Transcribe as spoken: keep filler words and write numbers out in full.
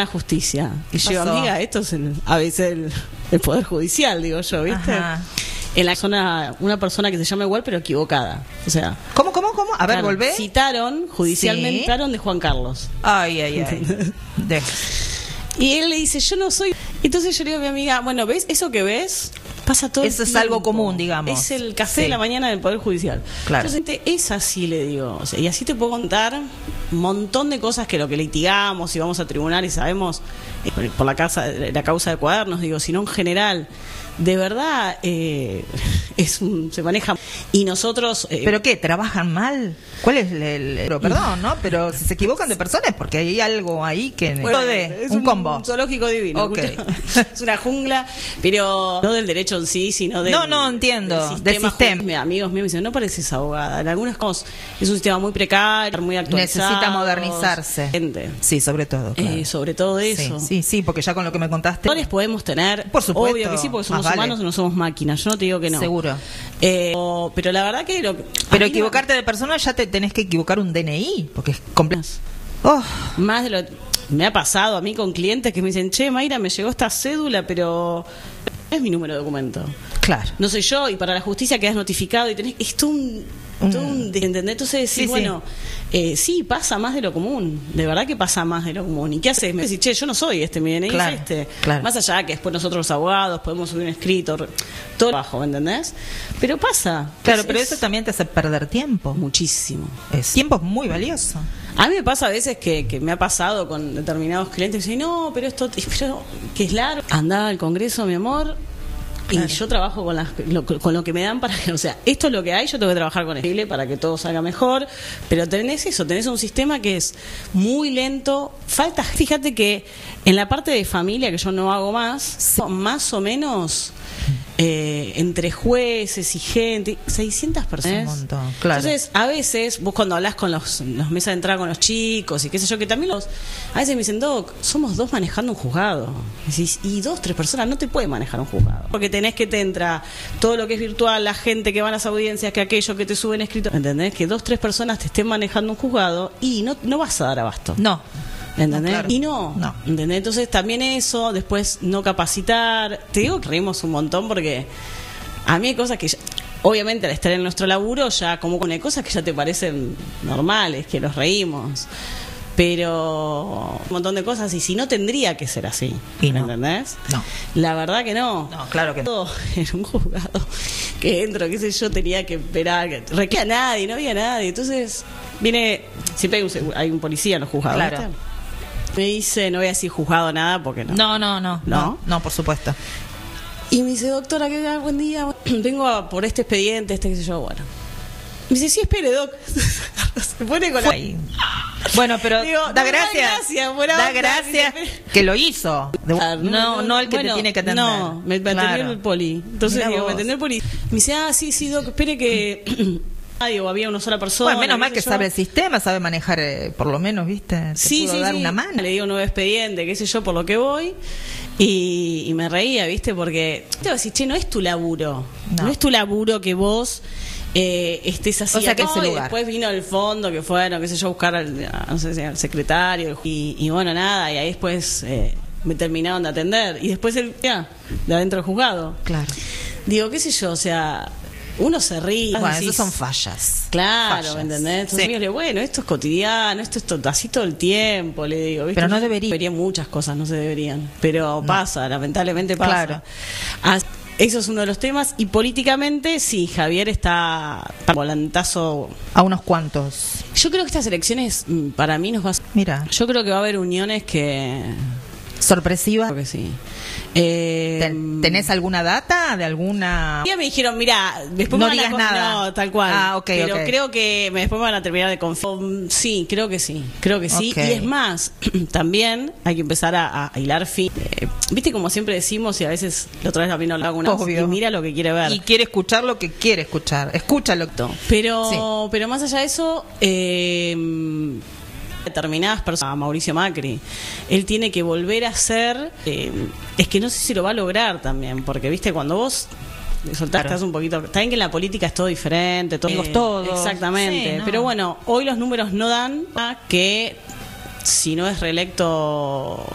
la justicia. Y yo digo, pasó? amiga, esto es el, a veces el, el Poder Judicial, digo yo, ¿viste? Ajá. En la zona, una persona que se llama igual, pero equivocada. O sea, ¿Cómo, cómo, cómo? A ver, claro, volvé. citaron, judicialmente, Sí. citaron de Juan Carlos. Ay, ay, ay. De- Y él le dice, yo no soy... Entonces yo le digo a mi amiga, bueno, ¿ves? Eso que ves pasa todo Eso el es algo tiempo. común, digamos. Es el café Sí. de la mañana del Poder Judicial. Claro. Entonces es así, le digo. O sea, y así te puedo contar un montón de cosas que lo que litigamos y vamos a tribunal y sabemos eh, por la, casa, la causa de Cuadernos, digo, sino en general. De verdad, eh, es un, se maneja. Y nosotros... eh, ¿Pero qué? ¿Trabajan mal? ¿Cuál es el...? el- pero, perdón, ¿no? Pero si se equivocan de personas es porque hay algo ahí que... Bueno, de, es un combo. Un zoológico divino. Ok. escucha. Es una jungla, pero no del derecho en sí, sino del, No, no, entiendo, del sistema. ju- Mis amigos míos me dicen, no pareces abogada. En algunas cosas es un sistema muy precario, muy actualizado. Necesita modernizarse. Gente. Sí, sobre todo. Claro. Eh, sobre todo eso. Sí, sí, sí, porque ya con lo que me contaste... Errores podemos tener, Por supuesto, obvio que sí, porque somos más vale. humanos, no somos máquinas. Yo no te digo que no. Seguro. Eh, o- pero la verdad que... Lo, Pero a mí equivocarte de persona ya te tenés que equivocar un D N I, porque es completo. Oh, Más de lo me ha pasado a mí con clientes que me dicen, che, Mayra, me llegó esta cédula, pero no es mi número de documento. claro. No soy yo, y para la justicia quedas notificado y tenés. Es todo un. Todo un ¿entendés? Entonces decís, Sí, sí. bueno, eh, sí, pasa más de lo común. De verdad que pasa más de lo común. ¿Y qué haces? Me decís, che, yo no soy este, mi D N I Claro, es este. claro. Más allá que después nosotros los abogados podemos subir un escrito, re- todo abajo, ¿me entendés? Pero pasa. Claro, Es- pero es eso también te hace perder tiempo. muchísimo. Es tiempo es muy valioso. A mí me pasa a veces que, que me ha pasado con determinados clientes que dicen, no, pero esto pero, que es largo. Andá al Congreso, mi amor, Claro. y yo trabajo con, las, lo, con lo que me dan para que, o sea, esto es lo que hay, yo tengo que trabajar con él para que todo salga mejor, pero tenés eso, tenés un sistema que es muy lento, falta, fíjate que en la parte de familia que yo no hago más, más o menos... Eh, entre jueces y gente, seiscientas personas. Es un montón, claro. Entonces, a veces, vos cuando hablas con los, los mesas de entrada con los chicos y qué sé yo, que también los. A veces me dicen, Doc, somos dos manejando un juzgado. Y, decís, y dos, tres personas no te puede manejar un juzgado. Porque tenés que te entra todo lo que es virtual, la gente que va a las audiencias, que aquello que te suben escrito. ¿Entendés? Que dos, tres personas te estén manejando un juzgado y no, no vas a dar abasto. No. ¿Entendés? No, claro. Y no, No. ¿entendés? Entonces también eso, después no capacitar. Te digo que reímos un montón porque a mí hay cosas que ya- obviamente al estar en nuestro laburo ya como con hay cosas que ya te parecen normales, que nos reímos. Pero un montón de cosas y si no tendría que ser así. Y no. ¿Entendés? No. La verdad que no. No, claro que no. Todo en un juzgado que entro, qué sé yo, tenía que esperar, que requería a nadie, no había nadie. Entonces, viene, siempre hay un, segu- hay un policía en los juzgados. Claro. ¿viste? Me dice, no voy a decir juzgado nada porque no. No, no, no. ¿No? No, no, por supuesto. Y me dice, doctora, ¿qué tal? Buen día. Vengo a por este expediente, este qué sé yo, bueno. Me dice, sí, espere, doc. Se pone con la... Ay. Bueno, pero Digo, da no, gracias. da gracias, buena da onda, gracias dice, que lo hizo. De- Claro, no, no el que bueno, te tiene que atender. No, me, me atendió Claro. el poli. Entonces Mirá digo, vos. me atendió el poli. Me dice, ah, sí, sí, doc, espere que... Ah, digo, había una sola persona. Bueno, menos qué mal sé que yo. sabe el sistema, sabe manejar, eh, por lo menos, ¿viste? Te Sí, pudo sí, dar sí. una mano. Le digo un nuevo expediente, qué sé yo, por lo que voy. Y, y me reía, ¿viste? Porque te voy a decir, che, no es tu laburo. No. No, es tu laburo que vos eh, estés así. O sea, que acá, ese y lugar. después vino el fondo, que fueron, qué sé yo, a buscar al, a- no sé, si al secretario. Y, y bueno, nada, y ahí después eh, me terminaron de atender. Y después el ya, de adentro del juzgado. Claro. Digo, qué sé yo, o sea, uno se ríe. Bueno, decís, eso son fallas. Claro, Fallas. ¿me entendés? Entonces, Sí. yo le digo, bueno, esto es cotidiano, esto es to- así todo el tiempo, le digo. ¿viste? Pero no debería. Deberían muchas cosas, no se deberían. Pero No. pasa, lamentablemente pasa. Claro. As- Eso es uno de los temas. Y políticamente, sí, Javier está está volantazo. A unos cuantos. Yo creo que estas elecciones, mm, para mí, nos va a... Mira, Yo creo que va a haber uniones que... sorpresiva. Creo que sí. Eh, ¿Ten- ¿Tenés alguna data de alguna...? Ya me dijeron, mira, después No me van a digas co- nada. No, tal cual. Ah, ok, Pero ok. creo que me- después me van a terminar de confiar. Sí, creo que sí. Creo que sí. Ok. Y es más, también hay que empezar a, a hilar fin. Eh, Viste, como siempre decimos, y a veces la otra vez también lo hago una vez, Obvio. y mira lo que quiere ver. Y quiere escuchar lo que quiere escuchar. Escúchalo. Pero, Sí. pero más allá de eso, eh, determinadas personas, Mauricio Macri, él tiene que volver a ser, eh, es que no sé si lo va a lograr también, porque viste, cuando vos soltás, Claro. estás un poquito, está bien que en la política es todo diferente, todo, Amigos todos. exactamente, Sí, no. pero bueno, hoy los números no dan a que si no es reelecto